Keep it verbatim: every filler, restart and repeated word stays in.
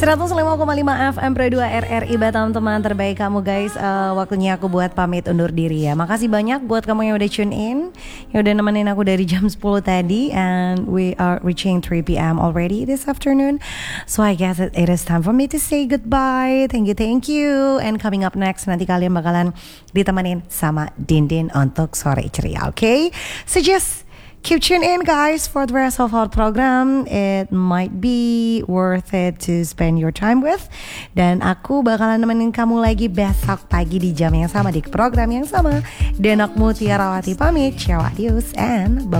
seratus lima koma lima F M Pro dua R R I Batam, teman terbaik kamu guys. uh, Waktunya aku buat pamit undur diri ya. Makasih banyak buat kamu yang udah tune in, yang udah nemenin aku dari jam sepuluh tadi. And we are reaching three p.m. already this afternoon. So I guess it, it is time for me to say goodbye. Thank you, thank you. And coming up next, nanti kalian bakalan ditemenin sama Dindin untuk sore ceria. Okay, so just keep tuning in guys for the rest of our program. It might be worth it to spend your time with. Dan aku bakalan nemenin kamu lagi besok pagi di jam yang sama, di program yang sama. Dan aku Mutiara Wati pamit. Ciao, adios, and bye.